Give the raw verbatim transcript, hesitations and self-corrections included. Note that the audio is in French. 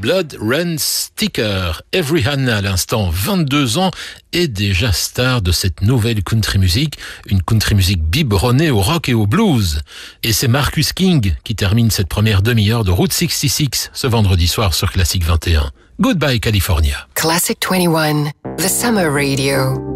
Blood Runs Thicker. Avery Hanna, à l'instant, vingt-deux ans, est déjà star de cette nouvelle country music, une country music biberonnée au rock et au blues. Et c'est Marcus King qui termine cette première demi-heure de Route soixante-six ce vendredi soir sur Classic vingt et un. Goodbye California. Classic vingt et un, The Summer Radio.